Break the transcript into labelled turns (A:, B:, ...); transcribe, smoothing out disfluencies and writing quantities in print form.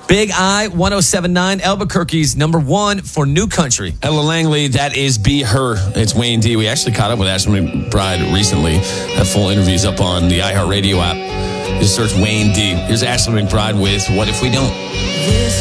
A: Big I 1079, Albuquerque's number one for new country.
B: Ella Langley, that is Be Her. It's Wayne D. We actually caught up with Ashley McBryde recently. That full interview's up on the iHeartRadio app. Just search Wayne D. Here's Ashley McBryde with What If We Don't?